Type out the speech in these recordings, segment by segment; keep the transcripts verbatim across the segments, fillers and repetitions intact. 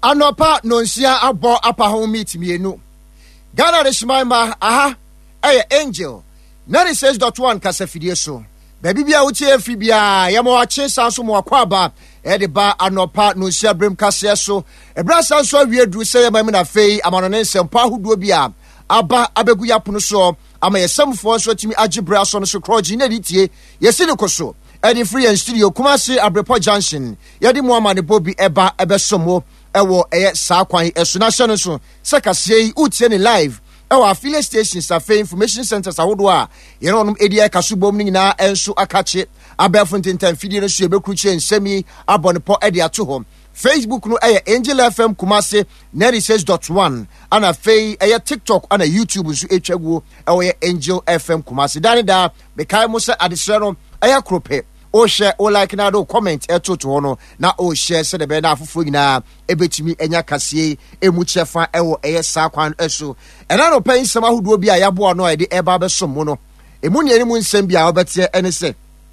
Anopa nonsia abo apa home meet mienu. Ghana de Shmaima aha eye Angel ninety-six point one kasa fidie so. Baby bia utie fi bia ya mo ache sanso mo akwaba e de ba anopa nonsia brem kasa so. Ebra sanso awie duru se yema na fei amano ne sempa hodo bia aba abegu yapono so ama yesamfo so timi agibra so no so kroji na ditie yesi ne koso. Edi free and studio Kumasi Abrepo Junction yedi mo amane bobi eba ebesomo ewo eye saa kwan eso na hye no so sekase utie ne live ewo affiliate stations afa information centers ahodo a ye no nom edi akasubom ni na enso akache abefo ntentan fidie no so ebekruche nsemi abonpo edi ato ho. Facebook no eye Angel F M Kumasi ninety-six point one ana fei eye TikTok ana YouTube so etwaguo ewo ye Angel F M Kumasi dani da bekai mo se adesere no eye krope o share o like na do comment eto to no na o share se de be na afofo nyina ebetimi enya kase emu chefa ewo eye saa kwan eso ena no pen sema hodo bi a yabo no e de eba be som no emu ne emu nsem bi a obete ene se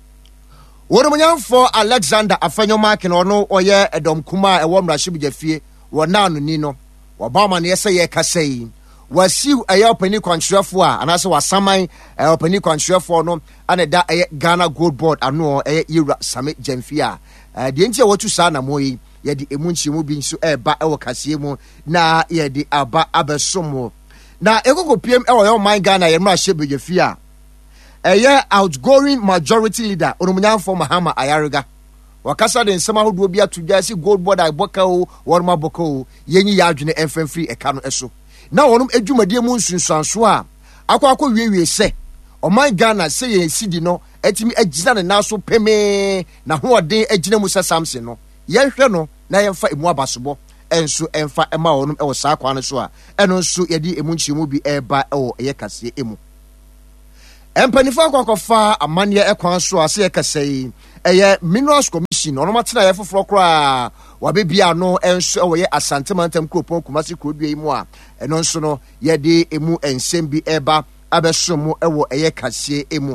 Wodomanyamfo Alexander Afenyo Mark no no oye edom kuma ewo mrahye fie wo na no ni no wo ba ma ne yese ye kasei wasiu eye opani kwantrefo a anase wasaman eye opani kwantrefo no ane da eye Ghana Gold Board ano eye Yura Same Jamfia de ntia wotu sa na moyi ye de emu nchimu bi nso eba ewo kase mu na ye de aba abesomo na ekokopiem ewo yo man Ghana ye mrahye bejefia eye outgoing majority leader Onomanyamfo Mahama Ayariga wakasa de nsema hodo bi atudwa si Gold Board aboka o worma boka o yenyi ya adwene enfamfiri eka no eso na wonum edwumadie mu nsunsuanso a akwa akwa wiewie se oman Ghana se ye sidi no etimi agina ne naso peme na hoɔden agina mu se Samson no yɛhwɛ no na yɛmfa emu abasobo enso emfa ema wonum ɛwɔ saa kwa no so a ɛno nso yɛdi emu nchimu bi ɛba ɛwɔ ɛyɛ kase emu empanifo akwakofa amane ekwan so ase yɛkasɛi ɛyɛ Minerals Commission ono matena yɛ foforo kora wabebia no enso ɛwɔ yɛ Asante Mantam Kropon Kumasi Krodua yi mu a ɛno nso no yɛde emu ensem bi ɛba abesomo ɛwɔ ɛyɛ kase emu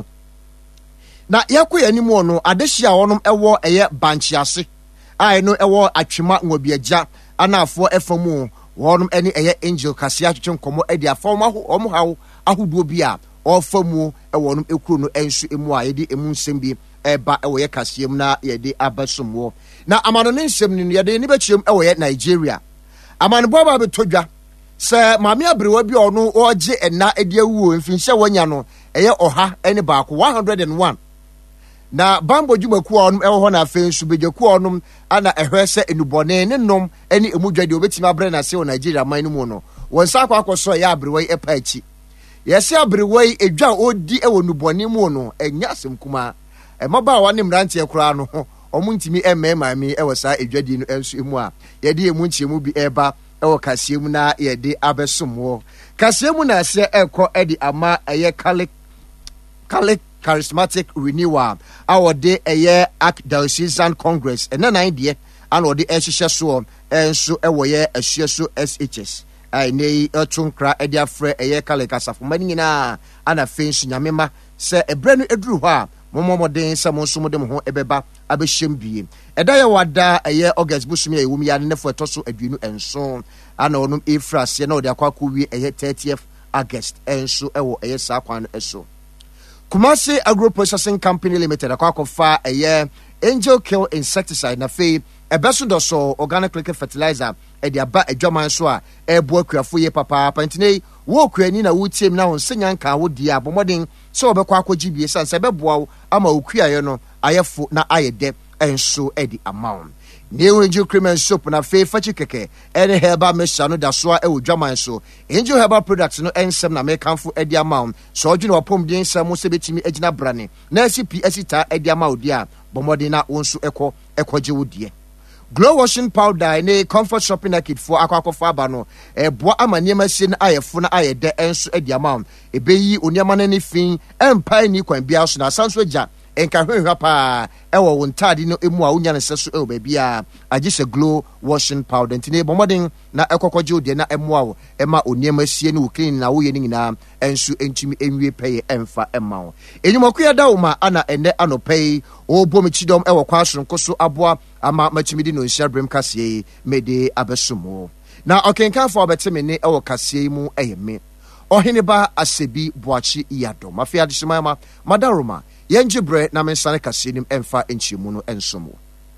na yɛkɔ yɛnimu no adehia wonom ɛwɔ ɛyɛ Banchiase a ɛno ɛwɔ Atwema Nwobiagya anafo ɛfamu wonom ɛne ɛyɛ Angel kase atwetwe nkomo ɛde afom aho ɔmo hawo ahoduo bi a ɔfamu ɛwɔ nom ekuro no enso emu a yɛde emu nsem bi eba ɛwɔ yɛ kasiem na yɛde abasomo na amano ne nsem no yɛde ne bekyerem ɛwɔ yɛ Nigeria amano boba betodwa sɛ maame abrewa bi ɔno ɔgye ɛna edi awuo mfinhyɛ wanya no ɛyɛ ɔha ɛne baako one hundred and one na bambo dwumaku ɔnom ɛwɔ hɔ na afei nso begyaku ɔnom ana ɛhwɛ sɛ enubɔne ne nom ɛne emu dwade obetimi abrɛ na sɛ wɔ Nigeria man no mu no wɔn sa akɔ akɔsɔ yɛ abrewa yi ɛpa akyi yɛsɛ abrewa yi edwa odi ɛwɔ nubɔne mu no ɛnya asɛm kuma ɛmaba wa ne mrantie kora no ɔmo ntimi ɛmɛ maame ɛwɔ saa edwadi no enso emu a yɛde emu nkyemu bi ɛba ɛwɔ kasiem na yɛde abesomo kasiem na sɛ ɛkɔ ɛde ama ɛyɛ Catholic Catholic Charismatic Renewal awɔde ɛyɛ Archdiocesan Congress ɛna nan deɛ ana ɔde ɛhyehyɛ so enso ɛwɔ yɛ ahyia so S H S ai nei etunkra edi afre eye kale kasafo mani nyina ana fensu nyamema se ebre no eduru hɔ a momomoden se mo nso modem ho ebeba abehyem bie eda ye wada eye August busumi ye wum ya ne fo etoso aduenu enso ana onum efrase na ode akwakɔ wie eye thirtieth August enso ewo eye saa kwan eso Kumasi Agro Processing Company Limited akwakɔfa eye Angel Kill Insecticide na fe ebeso doso organic liquid fertilizer e de aba adwaman so a ebo akuafo ye papa pantine wo kuani na wutiem na won senya nka wo dia abomoden so obekɔ akɔgi bie sanse beboa ama okuaye no ayefo na ayede enso e di amount New Angel Cream and Soap na fe fachi keke ene herbal mixture no da so a e odwaman so Angel Herbal Products no ensem na mekanfo e di amount so odwene wapom di ensem mo se betimi agina brane na asipi asita e di amount dia bomodin na wonso ekɔ ekɔge wo die Glow washing powder ne comfort shopping kit for akwakofa aba no e boa amaniema sie na ayefo na ayede enso edi amount ebeyi oniama na ne fin empa ni kwan bia so na sanso agya enka hwehwa pa ewo wo ntade no emu a wonya ne seso e ba bia age se glow washing powder ntine bomoden na ekokoje ode na emu a wo ema oniema sie ne wo clean na wo ye ne nyina ensu entimi enwie peye emfa ema wo enyumakuya da wo ma ana ene anopei o bom chidom ewo kwasronko so aboa ama machimidi no nsiabrem kase mede abesumo na okenka fo obeteme ne ewo kase mu eyeme ohene ba asebi boachi iyado mafia dishima madaroma yenjibre na mensane kase nim emfa enchimu no ensomo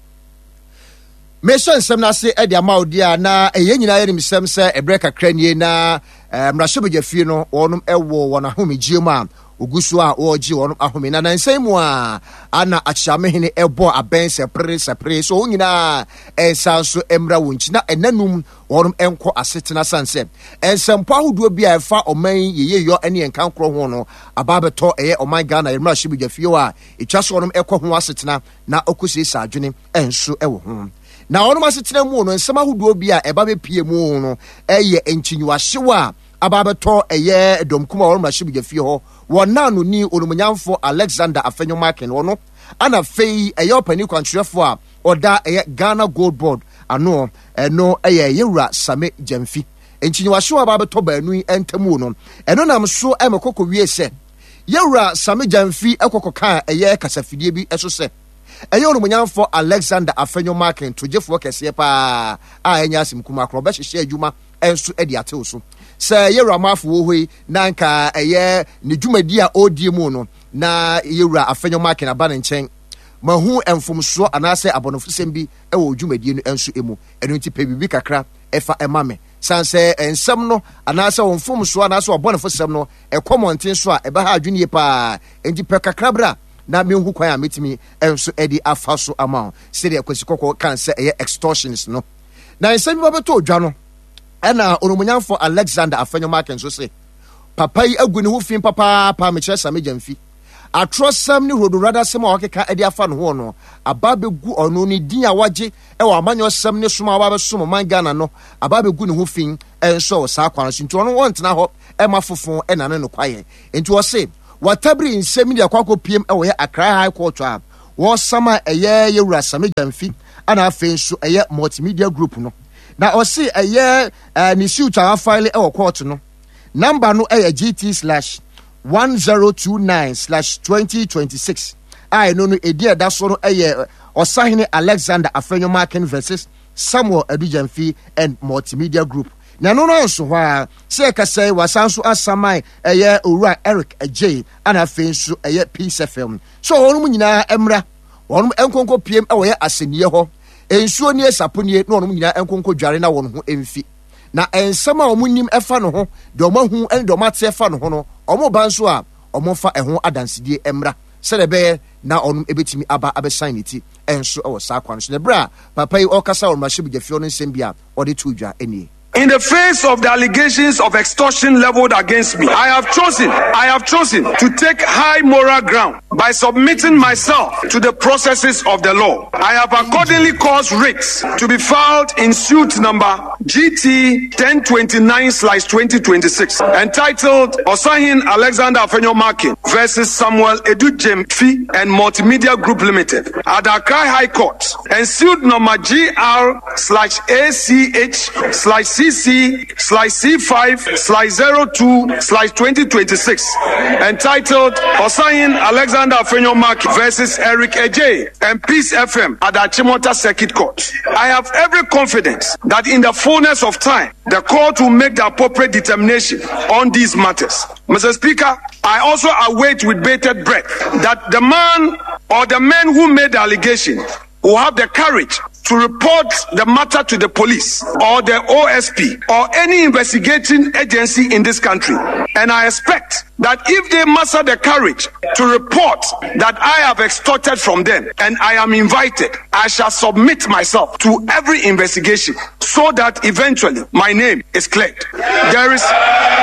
Meso nsem na se e dia maudia na eye nyina yere misem se ebreka kranie na mrashobeje fie no wonum ewo wona homegiem a ogusu a oji wonum ahome na nansem mu a ana achiamehene ebo abense pre sepre so nyina ensanso emra wonchi na enanum wonum enko asetena sanse ensempo ahodo bia efa oman yeyeyo ene enkankro ho no ababeto eye oman Ghana yemra shibeje fie a etwaso wonum ekọ ho asetena na okusi sadwene enso ewo ho na ono masetena mu no nsema hodo bia eba be pie mu no eye enchinyuahyewa ababeto eye domkuma wonum rashibeje fie ho wona no ni onumunyamfo Alexander Afenyo Markin wono ana fei eye opani kwantrefo a oda eye Ghana Gold Board ano eno eye yewura Same Jamfi enchinyuahyewa ababeto baanu entamu no eno nam so emekoko wie se yewura Same Jamfi ekokoka eye kasafidie bi eso se eye onumunyamfo Alexander Afenyo Markin tojefo kese pa a enya asim kuma kro be hye adwuma enso edi atew so se yewura mafo wo hoi na nka eye ne dwumadi a odie mu no na yewura Afenyo Markin aba ne nchen mahu emfomso anase abonofusem bi e wo dwumadi no enso emu eno nti pe bibi kakra efa emame sanse ensem no anase wonfomso anase obonofusem no ekomonten so a eba ha adwene pa enti pe kakra bra na menhu kwan a metimi enso edi afaso amount sede akosikoko kan se eye extortions no na ensem bi beto odwa no ena onumunyamfo Alexander Afenyo Markin so se papa yi agu ne ho fin papa pa me kire Same Jamfi atrosam ni rodorada sem a okeka edi afa no ho no ababegu ono ni din a waje e wa amanyo sam ni soma aba besom man Ghana no ababegu ne ho fin enso sa kwan so nti ono wontena ho e mafofon e nane no kwaye nti wo se watabri nsem ni akwakọ piem e wo ye Accra High Court a wo sama eye yewura Same Jamfi ana afen so eye multimedia group no na osi eye ni suit a file e wo court no number no eye G T slash one zero two nine slash twenty twenty-six I no no edi da so no eye osahene Alexander Afenyo Markin versus Samuel Jamfi and multimedia group na no no so ha se ka say wasanso asamai eye owura Eric Ajay ana fensu eye Peace F M so onum nyina emra onum enkonko piem e wo ye asenie ho ensuo ni esaponie na onum nyina enkonko dware na won ho emfi na ensama omunim efa no ho de omahu en de omate efa no ho no omo banso a omo fa eho adansedie emra selebe na onum ebetimi aba abesan niti enso e wo sa kwan so ne bra papa yi okasa on mashibuge fio no nsembia ode tudwa enie. In the face of the allegations of extortion leveled against me, I have chosen, I have chosen to take high moral ground by submitting myself to the processes of the law. I have accordingly caused writs to be filed in suit number G T ten twenty-nine slash twenty twenty-six entitled Osahin Alexander Afenyo Markin versus Samuel Jamfi and Multimedia Group Limited at the Accra High Court, and suit number G R slash A C H slash C C slash C five slash zero two slash twenty twenty-six entitled Osahin Alexander Afenyo Markin versus Eric Ajay and Peace F M at the Achimota Circuit Court. I have every confidence that in the fullness of time, the court will make the appropriate determination on these matters. Mister Speaker, I also await with bated breath that the man or the men who made the allegation will have the courage to report the matter to the police or the O S P or any investigating agency in this country. And I expect that if they muster the courage to report that I have extorted from them and I am invited, I shall submit myself to every investigation so that eventually my name is cleared. There is...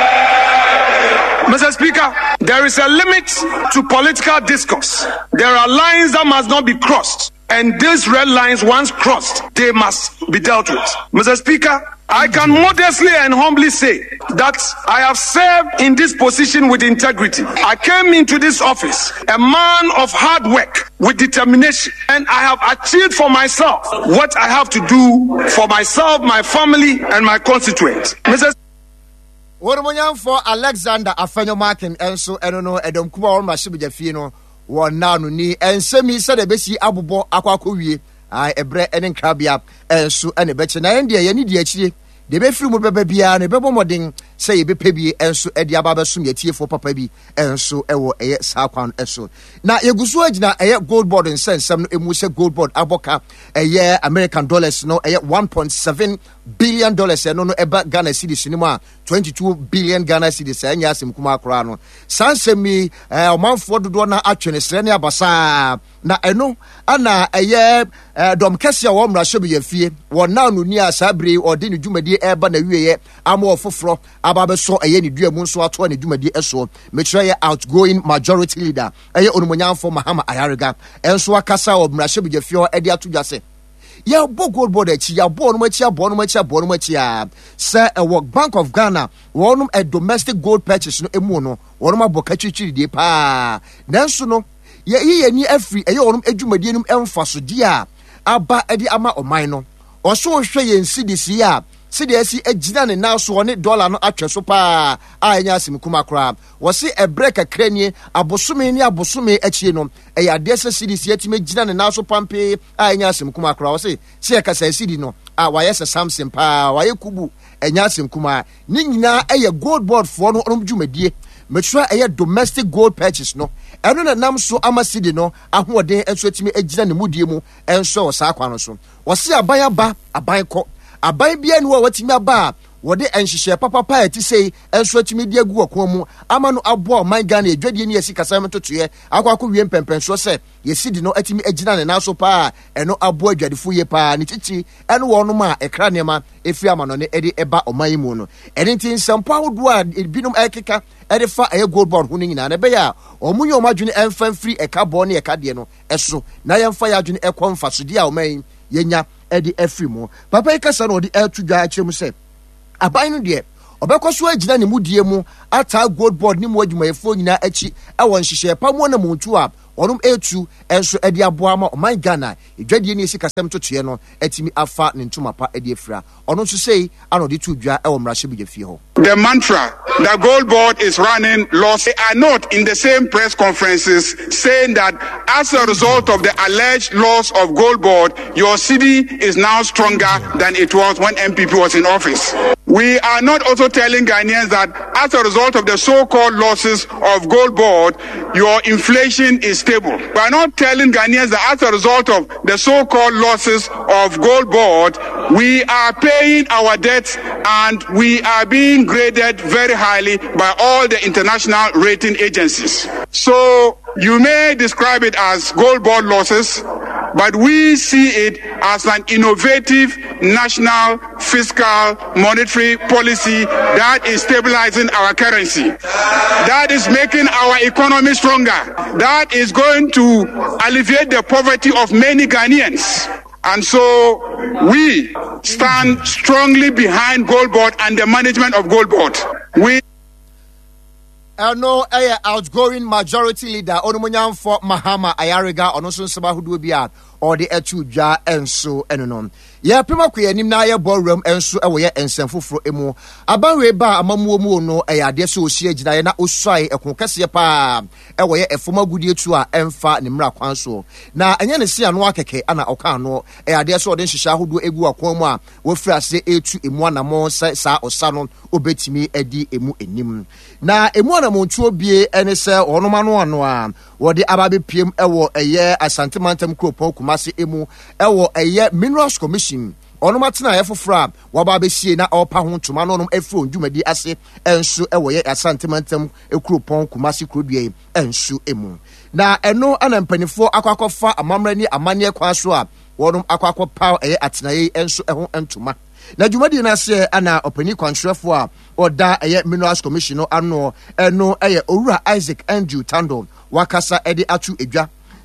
Mister Speaker, there is a limit to political discourse. There are lines that must not be crossed. And these red lines, once crossed, they must be dealt with. Mister Speaker, I can modestly and humbly say that I have served in this position with integrity. I came into this office a man of hard work with determination, and I have achieved for myself what I have to do for myself, my family, and my constituents. Mister Wormonyam for Alexander Afenyo Martin, and so I don't know, I don't come on my Shibijafino, one now ni, and semi said a besi abubo aquacuye, I a bread and crabia, and so and a better. Na India, you need the de be free mu bebe bia ne bebo modin say be pebi enso e dia baba sum ye tie for papa bi enso e wo eye sa kwan eso na yeguso agina eye gold board nsensem no emu se gold board aboka eye American dollars no eye one point seven billion dollars no no eba Ghana cedis ni mu a twenty-two billion Ghana cedis anya asem kuma akora no sansemi eh omanfo dodo na atwene sere ne abasa na eno ana eye dom kese a wo mra hye be yafie wo na no ni asabre odi ne dwumadi eba na wieye ama ofoforo ababe so eye ne duamu nso ato ne dwumadi eso mekire outgoing majority leader eye onumonyamfo Mahama Ayariga enso akasa o mra hye be yafie edi atudwase ya bo gold board echi ya bo no machi abo no machi abo no machi a say a work Bank of Ghana wonum a domestic gold purchase no emu no wonum aboka chichiri die pa nanso no ye ye ni afri eye wonum adwumadi num emfaso die a aba edi ama oman no oso hwe ye nsidisi a sidi esi agina ne na so ne dollar no atwe so pa a enya asim kuma kra wo se e break akranie abosome ne abosome achie no e ya de se sidi si atime gina ne na so pampe a enya asim kuma kra wo se se e kasa sidi no a wa yes Samson pa wa ye kubu enya asim kuma ni nyina e ye gold board for no onom dwumadie metra e ye domestic gold purchase no eno na nam so ama sidi no ahoden enso atime agina ne mudie mu enso wo sa kwa no so wo se aban aba aban ko aban bia ne wo watimi aba wode enhihye papa pa eti sei enso atimi di agu akon mu ama no abo man Ghana edwadie ne yesi kasa metotoye akwakọ wie mpempenso se yesi di no atimi agina ne naso pa eno abo adwadefo ye pa ne chichi eno wo no ma ekra ne ma efi ama no ne edi eba oman mu no enti nsampo awodo a binom ekeka edi fa aye gold board hu nyina na be ya omunye omadwene emfa free ekabo ne ekade no eso na yemfa ya adwene ekonfa so di a oman yenya edi efri mu papa ikasa no di etudwa akyem se aban no de obekoso agina ne mudie mu ata gold board ni mu adwumayefo nyina achi ewon hihye pamo na muntu a onum etu enso edi aboa ma oman Ghana edwadie ne esi kasem totoye no etimi afa ne ntuma pa edi efra ono nso sei anodi tudwa ewo mrahye bugefie ho. The mantra that gold board is running loss, they are not in the same press conferences saying that as a result of the alleged loss of gold board, your city is now stronger than it was when M P P was in office. We are not also telling Ghanaians that as a result of the so-called losses of gold board, your inflation is stable. We are not telling Ghanaians that as a result of the so-called losses of gold board, we are paying our debts and we are being graded very highly by all the international rating agencies. So you may describe it as gold board losses, but we see it as an innovative national fiscal monetary policy that is stabilizing our currency, that is making our economy stronger, that is going to alleviate the poverty of many Ghanaians. And so we stand strongly behind Gold Board and the management of Gold Board. We Eno eye outgoing majority leader Onumonyamfo Mahama Ayariga ono so nsaba hodo bia or the etudwa enso enonom ye prima kwe anim na ye ballroom enso ewo ye ensemfoforo emu abanwe ba amamuo mu no eye ade so osi agina ye na osuai ekon kase pa ewo ye efoma gudi etu a emfa ne mra kwan so na enye ne se ano akeke ana oka no eye ade so ode nhihya hodo egu akwan mu a wo fra se etu emu anamo sa osa no obetimi edi emu enim na emu anamo ntuo bie ene se onoma no ano a wode ababe piem ewo eye Asante Mantam Kropon Kumasi emu ewo eye Minerals Commission onoma tena ye fofora wababe sie na opa ho ntoma no nom efro ndwumadi ase enso ewo ye Asante Mantam Kropon Kumasi krodue enso emu na eno anampanifo akwakofa amamra ni amane kwa so a wonom akwakopa eye atenaye enso eho ntoma na dwumadi na se ana opani kwantrefo a oda eye Minerals Commission no ano eno eye Owura Isaac Andrew Tando wakasa edi atu edwa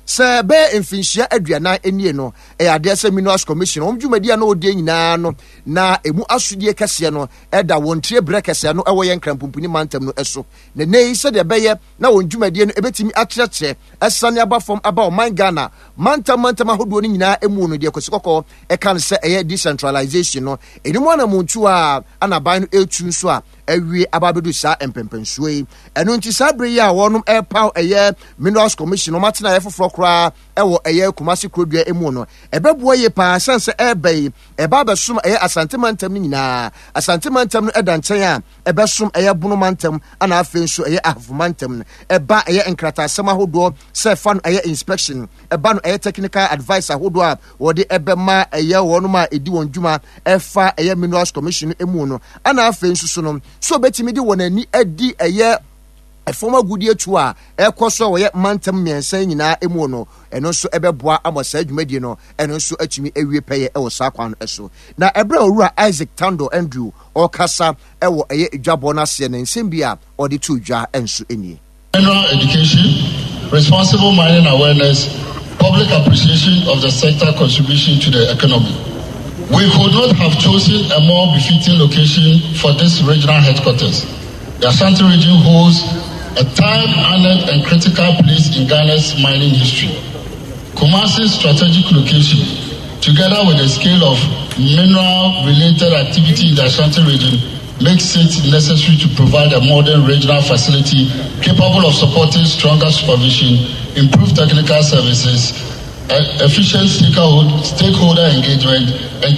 se be mfinhia aduanan enie no e ade se Minerals Commission om dwumadi na odi nyina no na emu asodie kese no eda wontre bre kese no ewo ye nkrampumpuni mantam no eso ne nei se de beye na won dwumadi no ebetimi akyerɛkyerɛ esane aba fam aba oman Ghana mantam mantam ahodo no nyina emu no de kosikɔkɔ e kan se eye decentralization no enimu na muntu a anaban no etu nso a awie ababedu sa empempensuo yi eno nti sabre yi a wonum airpower eye Minerals Commission no matena yefoforo kra ewo eye Kumasi Krodua emu no ebeboa ye pa sense ebe eba besum eye Asante mantam ni nyina Asante mantam no eda nkyɛn a ebesum eye Bono mantam ana afe nso eye Ahafo mantam eba eye nkrata asɛm ahodo se fa no eye inspection eba no eye technical advice ahodo a wode ebema eye wonum a edi won dwuma efa eye Minerals Commission emu no ana afe nso so no so betimi di wonani adi eye efoma gudi etu a ekoso wo ye mantam miensan nyina emu no eno so ebeboa amosa adwumadi no eno so atumi ewie peye e wo sakwan eso na ebra owura Isaac Tando Andrew okasa e wo eye edwabo na se na nsem bia odi tu dwa enso enie general education, responsible mining awareness, public appreciation of the sector contribution to the economy. We could not have chosen a more befitting location for this regional headquarters. The Ashanti region holds a time-honored and critical place in Ghana's mining history. Kumasi's strategic location, together with the scale of mineral-related activity in the Ashanti region, makes it necessary to provide a modern regional facility capable of supporting stronger supervision, improved technical services, efficient stakeholder engagement, and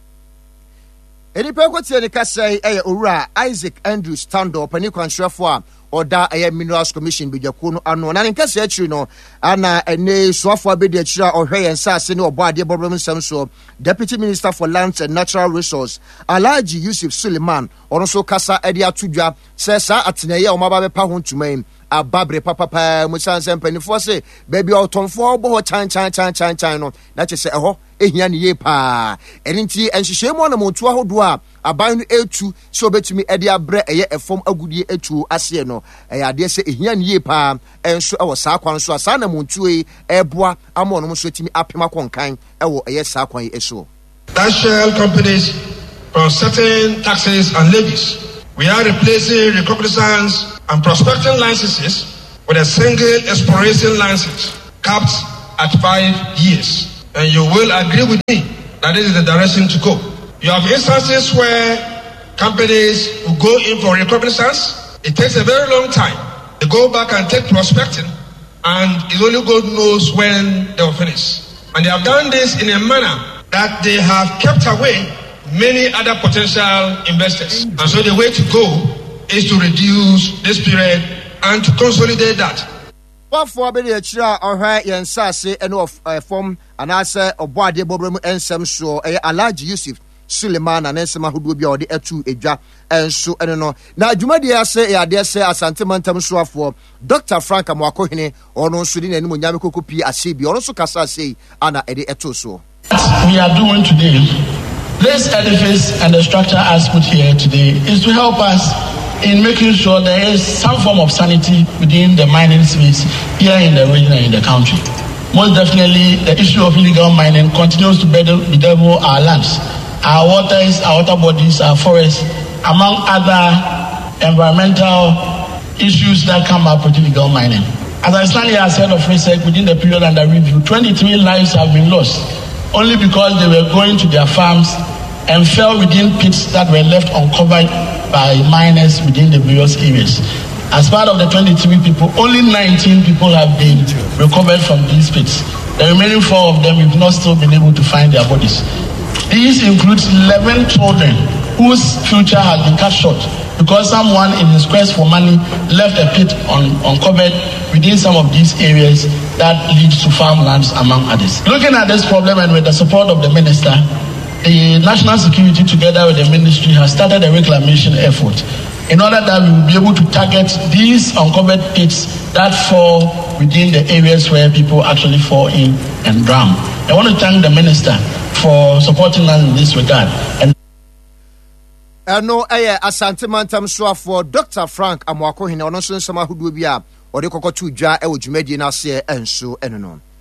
Eni peko tie ne kasai eye owura Isaac Andrew Stando pani kwanhwefo a oda eye Minerals Commission bidwaku no ano na nkase akiri no ana ene soafo abedi akiri a ohwe yen sase ne obo ade problem nsem so Deputy Minister for Lands and Natural Resources Alhaji Yusuf Suleiman ono so kasa ade atudwa se sa atenaye o maba be pa ho ntuman ababre papa pa musanse mpanifo se baby otomfo obo ho chan chan chan chan chan no na chese eho ehia ne ye pa erinti enhyehyem mo na montu ahodo a aban no etu se obetumi ede abre eye efom agudie etu ase no eye ade se ehia ne ye pa enso ewo saa kwan so asa na montu e eboa amo no so timi apema konkan ewo eye saa kwan e eso that shell companies from certain taxes and levies. We are replacing reconnaissance and prospecting licenses with a single exploration license capped at five years. And you will agree with me that this is the direction to go. You have instances where companies will go in for reconnaissance. It takes a very long time. They go back and take prospecting, and it's only God knows when they will finish. And they have done this in a manner that they have kept away many other potential investors. And so the way to go is to reduce this period and to consolidate that. What for be the chira or her yen sase and of form and answer of body bobrum and some so a Alhaji Yusuf Suleiman and Ensema who be or the etu eja and so I don't know. Now Jumadia say I dare say Asante mantam so for Doctor Frank Amwakohene or no Sudin and Munyamiko Pi Asibi or also Kasa say Anna Edi Eto so. We are doing today. This edifice and the structure as put here today is to help us in making sure there is some form of sanity within the mining space here in the region and in the country. Most definitely, the issue of illegal mining continues to bedevil, bedevil our lands, our waters, our water bodies, our forests, among other environmental issues that come up with illegal mining. As I stand here as head of research within the period under review, twenty-three lives have been lost only because they were going to their farms and fell within pits that were left uncovered by miners within the various areas. As part of the twenty-three people, only nineteen people have been recovered from these pits. The remaining four of them have not still been able to find their bodies. These include eleven children whose future has been cut short because someone in his quest for money left a pit un- uncovered within some of these areas that leads to farmlands, among others. Looking at this problem and with the support of the minister, the national security together with the ministry has started a reclamation effort in order that we will be able to target these uncovered pits that fall within the areas where people actually fall in and drown. I want to thank the minister for supporting us in this regard. And no, eh, Asante mantam so for Doctor Frank Amwakohene ono so nsema hudu bia ode kokotu dwa e wo dwumadi na se enso eno no.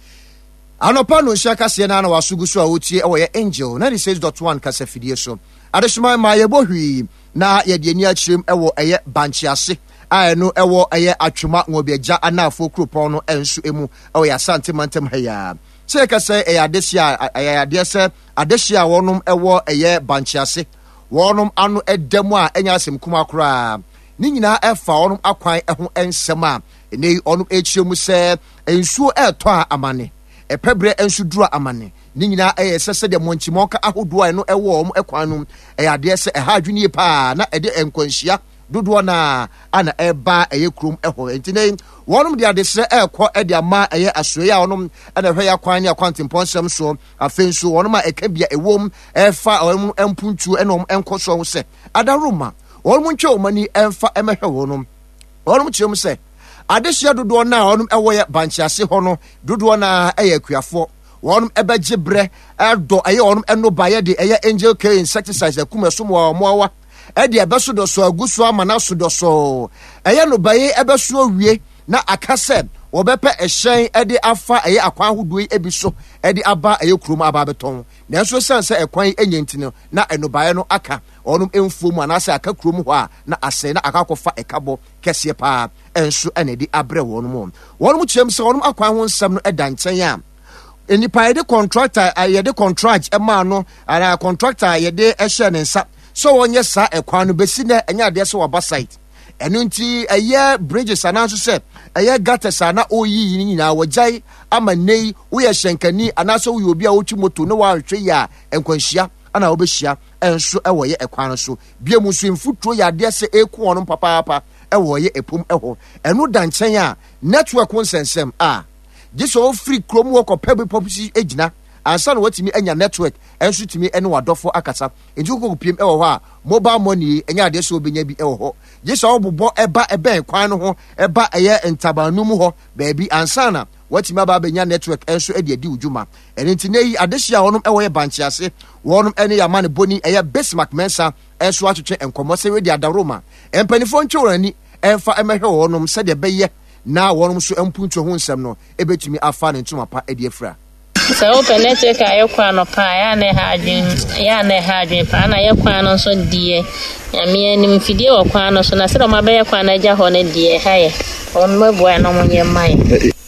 Anopa no shaka se na na wasugu so a wotie e wo ye Angel ninety-six point one kasa fidie so. Adesuma ma ye bohwi na ye de ani achirem e wo eye banchiase a no e wo eye atwema ngobiagya anafo kropon no ensu emu e wo ya Asante Mantem haya. Se kasa e adesia e adese adesia wonum e wo eye banchiase wonum anu edemu a enya asem kuma kora ni nyina efa wonum akwan eho ensem a ene onum echiremu se ensuo eto a amane epebre ensu dura amane ni nyina eye sese de monchimoka ahodo a no ewo om ekwanum e ade se e ha adwene pa na ede enkwanhia dodo na ana eba eye krum eho entine wonum de ade se ekọ ede ama eye asoye a wonum ana hwe ya kwan ne akwantemponsem so afensu wonum a eka bia ewom efa wonum empuntu enom enkoso se adaruma wonum ntwe omani emfa emehwe wonum wonum kyerem se adehia dodo na wonum ewo ye banchiase ho no dodo na eye akuafo wonum ebegye bre edo eye wonum eno baye de eye Angel K insecticides akumeso mo mowa ede ebeso do so aguso amana so do so eye no baye ebeso wie na akase obepe ehyen ede afa eye akwan hodo ebi so ede aba eye krum aba beton na enso sense ekwan enyentino na enobaye no aka onum emfom anase aka krum ho a na ase na akakofa ekabo kese pa enso ene di abre wonum wonum kyem se wonum akwan ho nsam no eda nchen a enipa yede contractor yede contract e ma no ara contractor yede ehye ne nsa so wonye sa ekwan no besi na enya de so waba site enu nti eye bridges ananso se eye gutters ana oyi nyina wajai ama nei wo ye hyenkani anaso wo obi a wo twi moto no wa hwe ya enkwanhia ana obehia enso e wo ye ekwan so biemu so mfutuo ya de se eku ono papa papa e wo ye epum eho enu danchen a network wonsensem a jiso free chrome work or pebble popsi ejina ansa no watimi enya network enso timi ene wadofo akasa enju ko piem e wo ho a mobile money enya ade so obenya bi e wo ho jiso obobo eba eba kwan no ho eba eye ntabanum ho baabi ansa na watimi aba benya network enso e de di ujuma enti nei adehia wonum e wo ye banchiase wonum ene ya mane boni eye Bismarck Mensa enso atwetwe enkomo se we di adaroma empanifo ntwerani emfa emehwe wonum se de beye na wonum so empuntu ho nsem no ebetumi afa ne ntuma pa e de afra so open network ayekwa no pa ya na ha adwen ya na ha adwen pa na yekwa no so die ya me anim fidie okwa no so na se do mabe yekwa na ja ho ne die ha ye on mabua no monye mai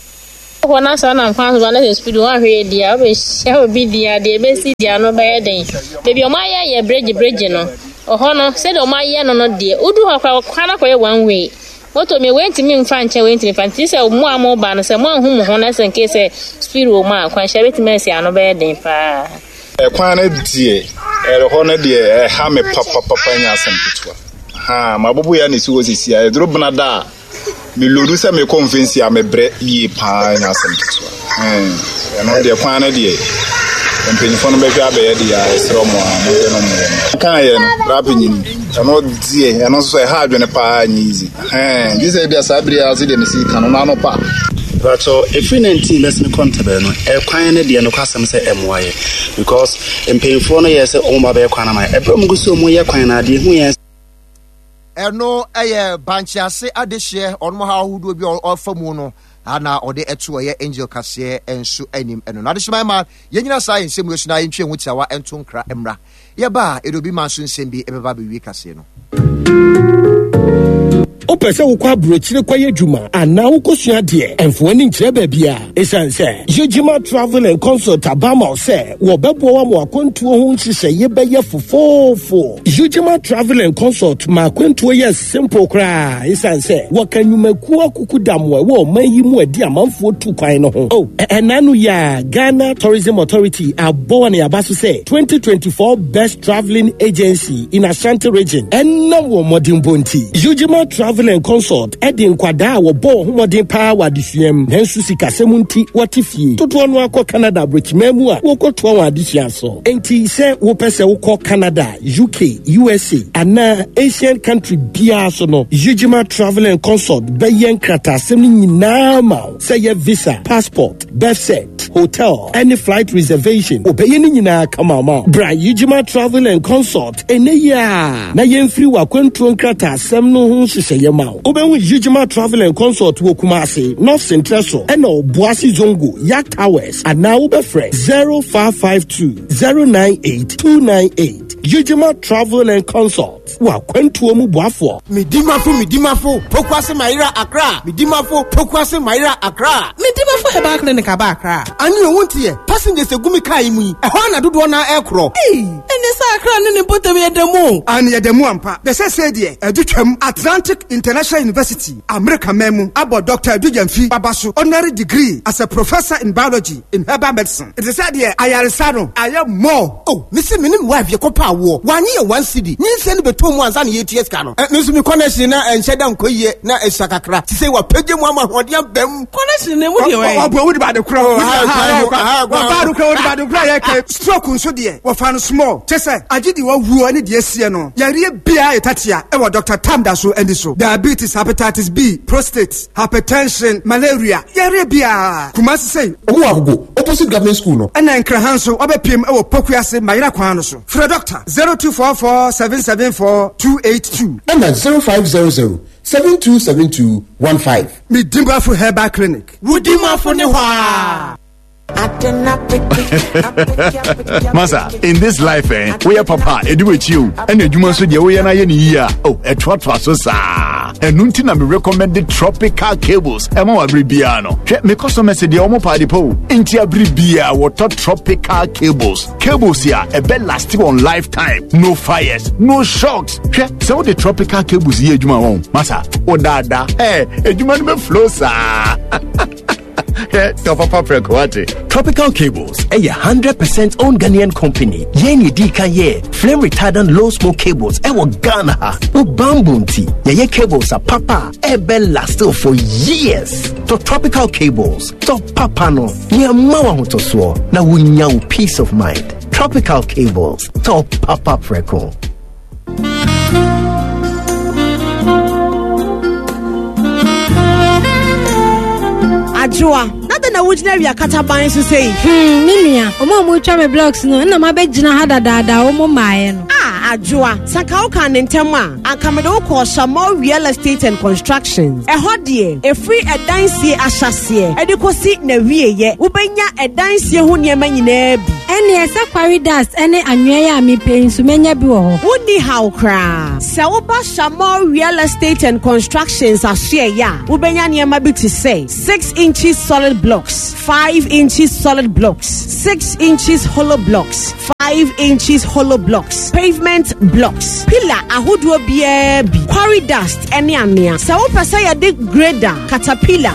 ko na sa na kwan so na speed wa hwe dia obe sha obi dia de be si dia no be den bebi o ma ye ye bridge bridge no oho no se do ma ye no no die udu ho kwa kwa na kwa ye one way moto me went me mfa nche went me fanti se mo amo ba no se mo hu mo ho na se nke se speed o ma kwan sha beti me se ano be den pa e kwan na die e ho na die e ha me papa papa nya asempetwa ha mabobu ya ne si wo sisi ya dro bna da me lodu se me convince ya me bre yi pa nya asempetwa eh e no de kwan na die empenifo no be hwa be ye dia esro mo a mo no mo kan ye no rapinyin ano die ano so e ha adwene pa nyizi eh this be asabri azi de misi kan no pa but so if we nineteen let's me contable no e kwan na de no kwasem se emoye because empenifo no ye se o ma be kwan na ma e bro mguso mo ye kwan na de hu ye eno eye banchiase adehye onmo ha hudo bi ofamu no ana ode eto ye Angel kase enso anim eno na adehye ma yenyina sai nsem wesu na yentwe hutiawa ento nkra emra ye ba edobi manso nsem bi ebeba be wi kase no opese wo kwa brochire kwa yedwuma ana wo kosua de enfo ani nkire ba bia esanse Yejima Travel and Consult abama se wo bebo wa mo akwantuo ho nhise ye beye fofofo Yejima Travel and Consult ma akwantuo ye simple kra esanse wo kanyumaku akukudamwe wo mayi mu adi amanfo tu kwan no ho oh enanu ya Ghana Tourism Authority abo na abaso se twenty twenty-four best traveling agency in Ashanti region enna wo modern bonti Yejima Travel and Consult Edin Kwada wo bo homodin pa wadisuam nansu sikasemunti watifie toto no akọ Canada brechmemu a wo koto wa adisia so enti se wo pese wo kọ Canada U K U S A ana Asian country bia so no Yejima Travel and Consult beyen krata sem nyina ma say your visa passport birth cert hotel any flight reservation obeyen nyina kama ma bra Yejima Travel and Consult eneya na yemfiri wa kwantro krata sem no ho hyehyem Mau, Oben Yijima Travel and Consult Wokumasi, North Central, and no Boasi Zongo, Yak Towers, and now Ubefre zero five five two zero nine eight two nine eight. Yijima Travel and Consult. Wa kwentu omu buafo. Midimafo, midimafo, pokwase maira Accra. Midimafo, pokwase maira Accra. Midimafo heba clinic aba Accra. Ani won't ye. Passengers egumi kai mu. Ehwa na dodo na ekro. Hey, ene sa Accra ne ne botem ye demo. Ani ye demo ampa. Be se se de edutwam Atlantic International University, America memu. Abo Doctor Edujamfi Babasu honorary degree as a professor in biology in herbal medicine. It is said here ayaresano ayam more. Oh, missy minim wife ye kopa wo. One year one city. Ni send be two months and eight years kano. Nusu mi connection na and shedam koye na esakakra. Ti say wa peje mu ama hodiam bem. Connection ne mu de we. Obo wo di ba de kro. Wa ba do kro ba do kro ye ke stroke nso de. Wa fa no small. Che say agidi wa wu ani de asie no. Yare bia etatia e wa Doctor Tamda so endi so. Diabetes, hepatitis B, prostate, hypertension, malaria. Yare bia. Kumasi say owo agogo opposite government school no. Ena nkran so obepiem e wo pokuase mayira kwan no so. Fre doctor zero two four four seven seven four two eight two. And zero five zero zero seven two seven two one five. Midimafo Herbal Clinic. Wudimafo ne hwa. Masa, in this life, eh, we are papa, edu with you, and you must do we are in year. Oh, a trot was so sa. And Nuntina me recommended tropical cables. Emo abribiano. Check me customer said the omo party po. Inti abribia water tropical cables. Cables here, a bed lasting on lifetime. No fires, no shocks. Check so the tropical cables here, Juma home. Masa, oh dada, hey, a Juma me flow sa. Tropical Cables, a one hundred percent owned Ghanaian company. Yeni di kanye, flame retardant low smoke cables, ewa Ghana ha. O bambunti, ye cables are papa, ebe lastil for years. To Tropical Cables, to papa no, ye mawa hotoswo, na wunya peace of mind. Tropical Cables, to papa preko. Ajua, nada na wujina wi akata ban so say. Hmm, minia, omo mo twa me blocks no, na ma begina ha dada da omo maaye no. Ah, Ajua, saka o kan ntem a, anka me de wo ko Shamo Real Estate and Constructions. E ho de, e free e dansie ahyase. E de kosi na wieye, wo benya e dansie ho niema nyina bi. Ene esa kwari dust ene anwea ya me pe nsu menya bi wo ho. Woni how kra. Se wo ba Shamo Real Estate and Constructions ahye ya, wo benya niema bi to say six inches solid blocks, five inches solid blocks, six inches hollow blocks, five inches hollow blocks, pavement blocks, pillar ahodo bia bi, quarry dust ene anea. Se wo pesa ya de grader, caterpillar